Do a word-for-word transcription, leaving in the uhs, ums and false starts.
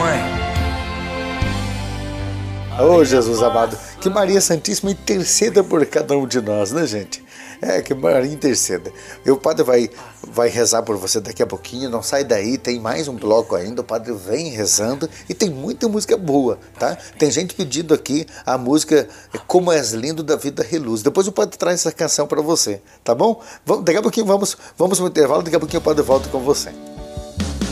mãe. Ô oh, Jesus amado, que Maria Santíssima interceda por cada um de nós, né, gente? É, que Maria interceda. E o padre vai, vai rezar por você daqui a pouquinho, não sai daí, tem mais um bloco ainda, o padre vem rezando e tem muita música boa, tá? Tem gente pedindo aqui a música Como És Lindo, da Vida Reluz. Depois o padre traz essa canção para você, tá bom? Vamos, daqui a pouquinho vamos, vamos pro intervalo, daqui a pouquinho o padre volta com você.